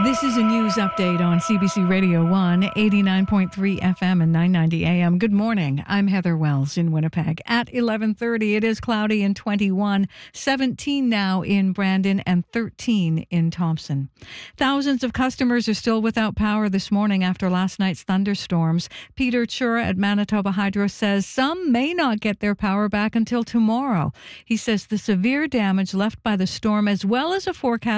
This is a news update on CBC Radio 1, 89.3 FM and 990 AM. Good morning. I'm Heather Wells in Winnipeg. At 11:30, it is cloudy and 21, 17 now in Brandon and 13 in Thompson. Thousands of customers are still without power this morning after last night's thunderstorms. Peter Chura at Manitoba Hydro says some may not get their power back until tomorrow. He says the severe damage left by the storm, as well as a forecast